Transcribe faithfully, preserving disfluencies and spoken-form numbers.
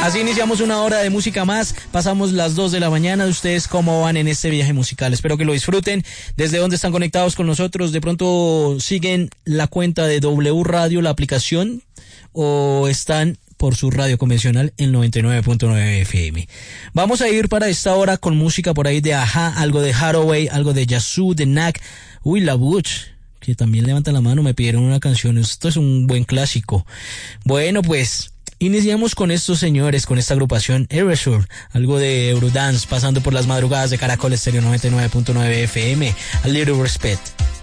Así iniciamos una hora de música más, pasamos las dos de la mañana. ¿Ustedes cómo van en este viaje musical? Espero que lo disfruten. ¿Desde dónde están conectados con nosotros? ¿De pronto siguen la cuenta de W Radio, la aplicación, o están por su radio convencional en noventa y nueve punto nueve F M? Vamos a ir para esta hora con música por ahí de Ajá, algo de Hathaway, algo de Yazoo, de Knack. Uy, la Butch, que también levanta la mano, me pidieron una canción. Esto es un buen clásico. Bueno, pues iniciamos con estos señores, con esta agrupación Erasure, algo de Eurodance, pasando por las madrugadas de Caracol Estéreo noventa y nueve punto nueve F M. A Little Respect.